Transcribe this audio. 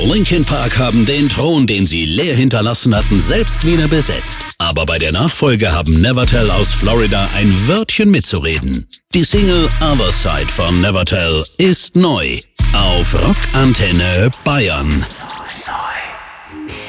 Linkin Park haben den Thron, den sie leer hinterlassen hatten, selbst wieder besetzt. Aber bei der Nachfolge haben Nevertell aus Florida ein Wörtchen mitzureden. Die Single Other Side von Nevertell ist neu auf Rock Antenne Bayern.